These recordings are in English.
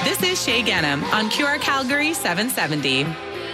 This is Shay Ghanem on QR Calgary 770.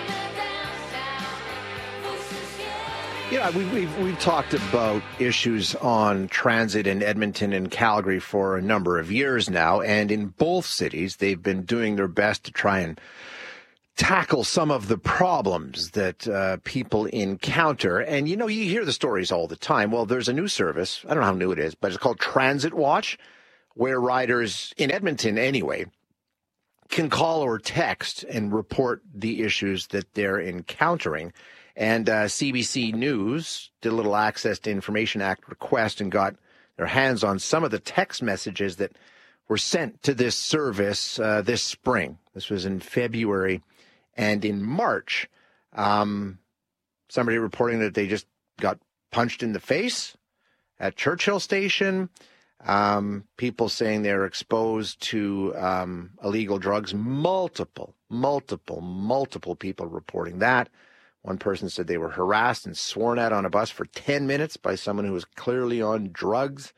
Yeah, we've talked about issues on transit in Edmonton and Calgary for a number of years now, and in both cities, they've been doing their best to try and tackle some of the problems that people encounter. And, you hear the stories all the time. Well, there's a new service. I don't know how new it is, but it's called Transit Watch, where riders in Edmonton anyway can call or text and report the issues that they're encountering. And CBC News did a little Access to Information Act request and got their hands on some of the text messages that were sent to this service this spring. This was in February. And in March, somebody reporting that they just got punched in the face at Churchill Station. People saying they're exposed to illegal drugs. Multiple people reporting that. One person said they were harassed and sworn at on a bus for 10 minutes by someone who was clearly on drugs.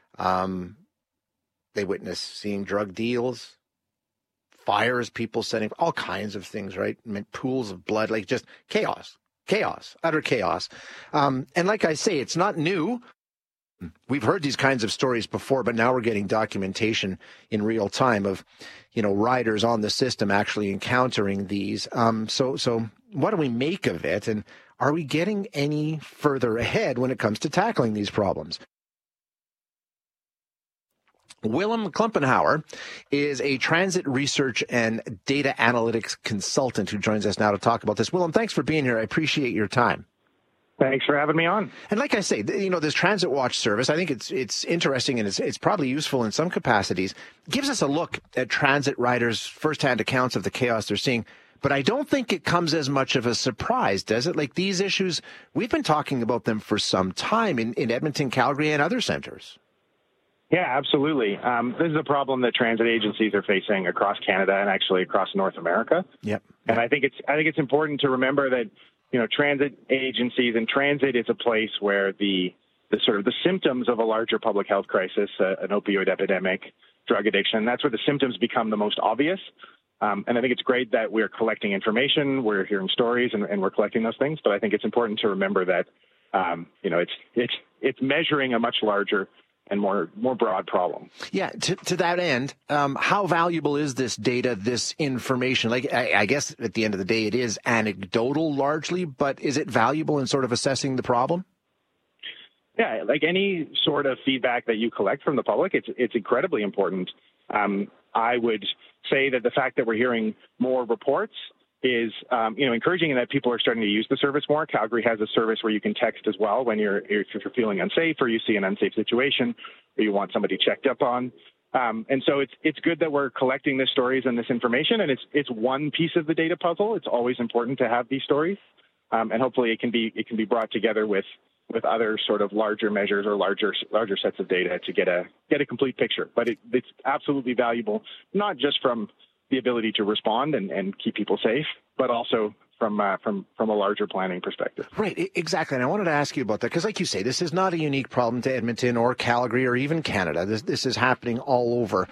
They witnessed seeing drug deals, fires, people setting all kinds of things, right? I mean, pools of blood, like just chaos, utter chaos. And like I say, it's not new. We've heard these kinds of stories before, but now we're getting documentation in real time of, riders on the system actually encountering these. So what do we make of it? And are we getting any further ahead when it comes to tackling these problems? Willem Klumpenhauer is a transit research and data analytics consultant who joins us now to talk about this. Willem, thanks for being here. I appreciate your time. Thanks for having me on. And like I say, this Transit Watch service, I think it's interesting and it's probably useful in some capacities. It gives us a look at transit riders' firsthand accounts of the chaos they're seeing. But I don't think it comes as much of a surprise, does it? Like these issues, we've been talking about them for some time in Edmonton, Calgary, and other centers. Yeah, absolutely. This is a problem that transit agencies are facing across Canada and actually across North America. Yep. And I think it's important to remember that transit agencies and transit is a place where the symptoms of a larger public health crisis, an opioid epidemic, drug addiction, that's where the symptoms become the most obvious. And I think it's great that we're collecting information, we're hearing stories, and we're collecting those things. But I think it's important to remember that, it's measuring a much larger and more broad problem. Yeah, to that end, how valuable is this data, this information? Like, I guess at the end of the day, it is anecdotal largely, but is it valuable in sort of assessing the problem? Yeah, like any sort of feedback that you collect from the public, it's incredibly important. I would say that the fact that we're hearing more reports is, encouraging, and that people are starting to use the service more. Calgary has a service where you can text as well when if you're feeling unsafe or you see an unsafe situation or you want somebody checked up on. And so it's good that we're collecting these stories and this information, and it's one piece of the data puzzle. It's always important to have these stories, and hopefully it can be brought together with other sort of larger measures or larger sets of data to get a complete picture. But it's absolutely valuable, not just from the ability to respond and keep people safe, but also from a larger planning perspective. Right, exactly. And I wanted to ask you about that because, like you say, this is not a unique problem to Edmonton or Calgary or even Canada. This is happening all over.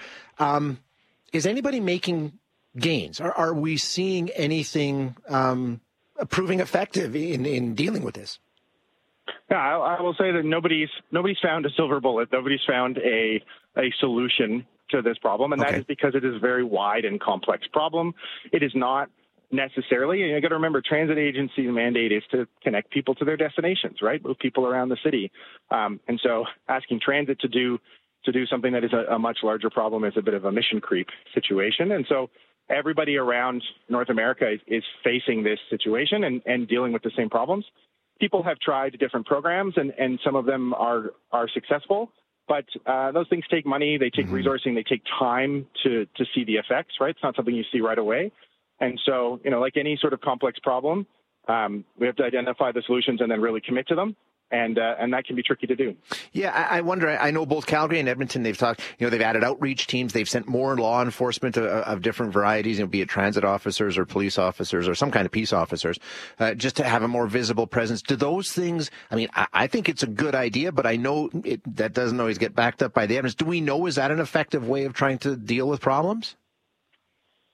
Is anybody making gains? Are we seeing anything proving effective in dealing with this? Yeah, I will say that nobody's found a silver bullet. Nobody's found a solution to this problem, and that is because it is a very wide and complex problem. It is not necessarily, and you got to remember, transit agency mandate is to connect people to their destinations, right? Move people around the city, and so asking transit to do something that is a much larger problem is a bit of a mission creep situation, and so everybody around North America is facing this situation and dealing with the same problems. People have tried different programs, and some of them are successful. But those things take money, they take resourcing, they take time to see the effects, right? It's not something you see right away. And so, like any sort of complex problem, we have to identify the solutions and then really commit to them. And that can be tricky to do. Yeah, I wonder, I know both Calgary and Edmonton, they've talked, they've added outreach teams. They've sent more law enforcement of different varieties, be it transit officers or police officers or some kind of peace officers, just to have a more visible presence. Do those things, I think it's a good idea, but I know that doesn't always get backed up by the evidence. Do we know, is that an effective way of trying to deal with problems?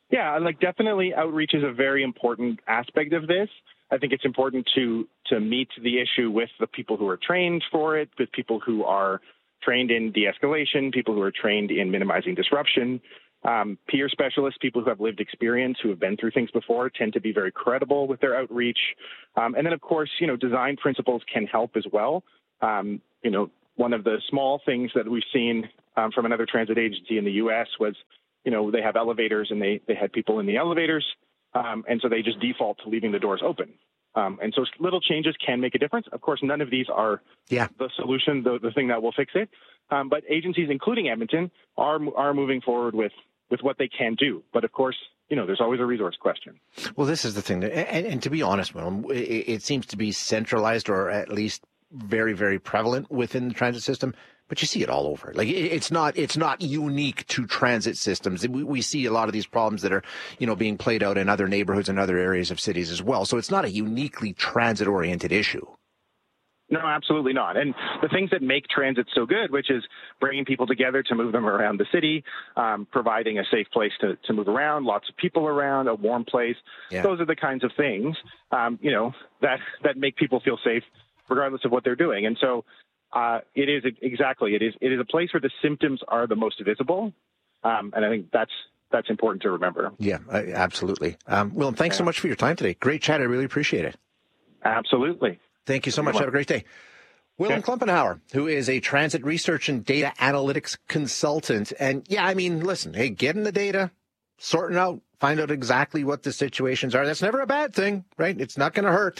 Yeah, like definitely outreach is a very important aspect of this. I think it's important to meet the issue with the people who are trained for it, with people who are trained in de-escalation, people who are trained in minimizing disruption. Peer specialists, people who have lived experience, who have been through things before, tend to be very credible with their outreach. And then, of course, design principles can help as well. One of the small things that we've seen from another transit agency in the U.S. was, they have elevators and they had people in the elevators. And so they just default to leaving the doors open. And so little changes can make a difference. Of course, none of these are the solution, the thing that will fix it. But agencies, including Edmonton, are moving forward with what they can do. But of course, there's always a resource question. Well, this is the thing. And to be honest, Will, it seems to be centralized or at least very, very prevalent within the transit system. But you see it all over. Like it's not unique to transit systems. We see a lot of these problems that are, being played out in other neighborhoods and other areas of cities as well. So it's not a uniquely transit-oriented issue. No, absolutely not. And the things that make transit so good, which is bringing people together to move them around the city, providing a safe place to move around, lots of people around, a warm place. Yeah. Those are the kinds of things, that make people feel safe regardless of what they're doing. And so it is a place where the symptoms are the most visible. And I think that's important to remember. Yeah, absolutely. Willem, thanks so much for your time today. Great chat. I really appreciate it. Absolutely. Thank you so much. Have a great day. Willem Klumpenhauer, who is a transit research and data analytics consultant. And listen, hey, getting the data, sorting out, find out exactly what the situations are. That's never a bad thing, right? It's not going to hurt.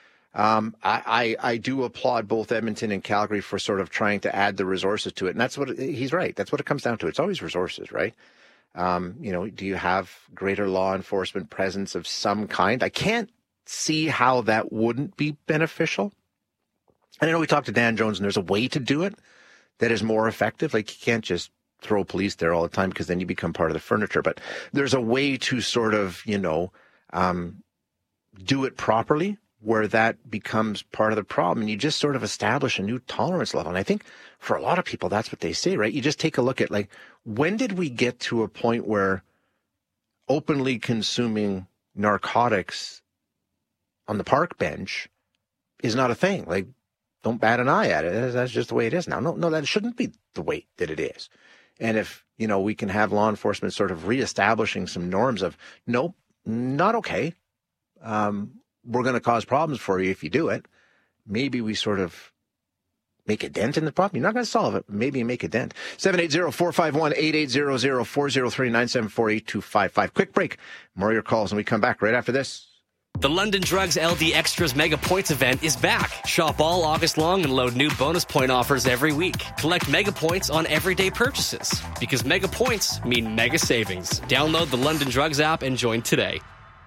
I do applaud both Edmonton and Calgary for sort of trying to add the resources to it. And that's what he's right. That's what it comes down to. It's always resources, right? Do you have greater law enforcement presence of some kind? I can't see how that wouldn't be beneficial. And I know we talked to Dan Jones, and there's a way to do it that is more effective. Like, you can't just throw police there all the time because then you become part of the furniture. But there's a way to sort of, do it properly where that becomes part of the problem. And you just sort of establish a new tolerance level. And I think for a lot of people, that's what they say, right? You just take a look at, like, when did we get to a point where openly consuming narcotics on the park bench is not a thing? Like, don't bat an eye at it. That's just the way it is now. No, that shouldn't be the way that it is. And if, we can have law enforcement sort of reestablishing some norms of, nope, not okay. We're going to cause problems for you if you do it. Maybe we sort of make a dent in the problem. You're not going to solve it, but maybe you make a dent. 780-451-8800, 403-974-8255. Quick break. More of your calls, and we come back right after this. The London Drugs LD Extras Mega Points event is back. Shop all August long and load new bonus point offers every week. Collect mega points on everyday purchases, because mega points mean mega savings. Download the London Drugs app and join today.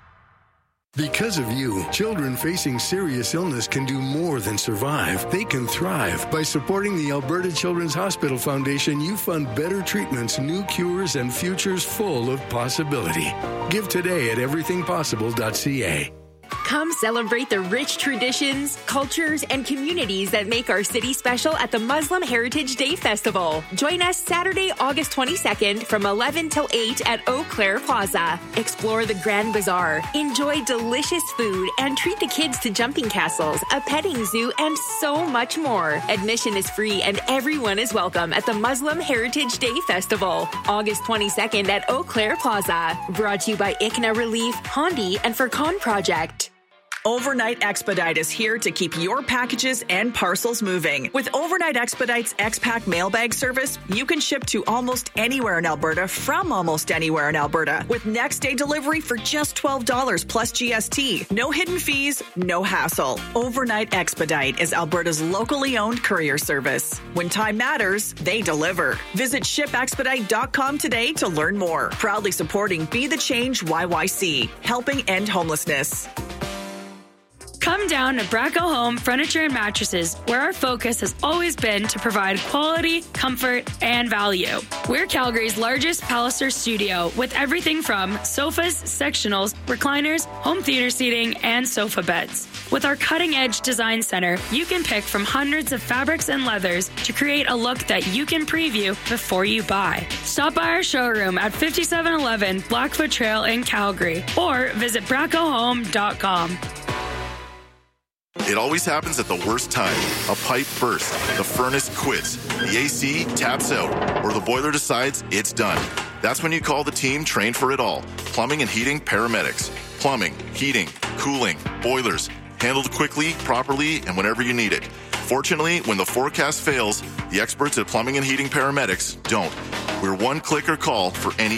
Because of you, children facing serious illness can do more than survive. They can thrive. By supporting the Alberta Children's Hospital Foundation, you fund better treatments, new cures, and futures full of possibility. Give today at everythingpossible.ca. Come celebrate the rich traditions, cultures, and communities that make our city special at the Muslim Heritage Day Festival. Join us Saturday, August 22nd from 11 till 8 at Eau Claire Plaza. Explore the Grand Bazaar, enjoy delicious food, and treat the kids to jumping castles, a petting zoo, and so much more. Admission is free and everyone is welcome at the Muslim Heritage Day Festival, August 22nd at Eau Claire Plaza. Brought to you by ICNA Relief, Hondi, and Furcon Project. Overnight Expedite is here to keep your packages and parcels moving. With Overnight Expedite's X-Pack mailbag service, you can ship to almost anywhere in Alberta from almost anywhere in Alberta with next day delivery for just $12 plus GST. No hidden fees, no hassle. Overnight Expedite is Alberta's locally owned courier service. When time matters, they deliver. Visit shipexpedite.com today to learn more. Proudly supporting Be the Change YYC, helping end homelessness. Come down to Bracco Home Furniture and Mattresses, where our focus has always been to provide quality, comfort, and value. We're Calgary's largest Palliser studio with everything from sofas, sectionals, recliners, home theater seating, and sofa beds. With our cutting-edge design center, you can pick from hundreds of fabrics and leathers to create a look that you can preview before you buy. Stop by our showroom at 5711 Blackfoot Trail in Calgary or visit braccohome.com. It always happens at the worst time. A pipe bursts, the furnace quits, the AC taps out, or the boiler decides it's done. That's when you call the team trained for it all. Plumbing and Heating Paramedics. Plumbing, heating, cooling, boilers. Handled quickly, properly, and whenever you need it. Fortunately, when the forecast fails, the experts at Plumbing and Heating Paramedics don't. We're one click or call for any